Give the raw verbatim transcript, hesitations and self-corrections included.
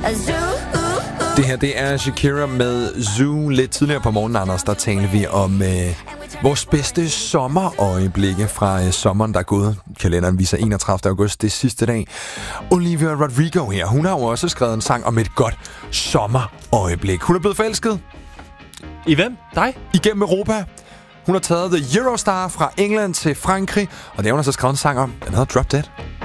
Det her, det er Shakira med Zoo. Lidt tidligere på morgenen, Anders, der talte vi om øh, vores bedste sommerøjeblikke fra øh, sommeren, der er gået. Kalenderen viser enogtredivte august, det sidste dag. Olivia Rodrigo her, hun har jo også skrevet en sang om et godt sommerøjeblik. Hun er blevet forelsket. I hvem? Dig? Igennem Europa. Hun har taget The Eurostar fra England til Frankrig, og det har hun altså skrevet en sang om. Den hedder Drop Dead.